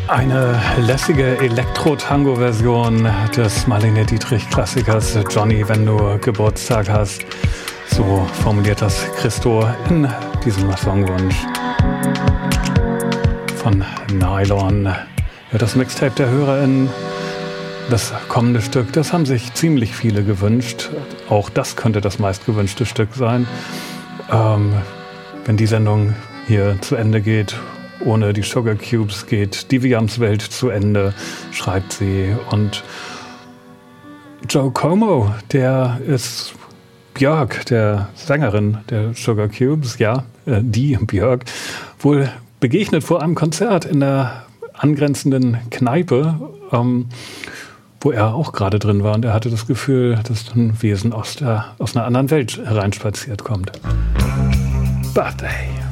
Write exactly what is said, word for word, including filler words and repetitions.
Eine lässige Elektro-Tango-Version des Marlene Dietrich-Klassikers Johnny, wenn du Geburtstag hast. So formuliert das Christo in diesem Songwunsch von Nylon. Ja, das Mixtape der HörerInnen, das kommende Stück, das haben sich ziemlich viele gewünscht. Auch das könnte das meistgewünschte Stück sein. Ähm, wenn die Sendung hier zu Ende geht, ohne die Sugar Cubes geht die Williams-Welt zu Ende, schreibt sie. Und Joe Como, der ist Björk, der Sängerin der Sugar Cubes, ja, äh, die Björk, wohl begegnet vor einem Konzert in der angrenzenden Kneipe, ähm, wo er auch gerade drin war. Und er hatte das Gefühl, dass ein Wesen aus, der, aus einer anderen Welt hereinspaziert kommt. Birthday.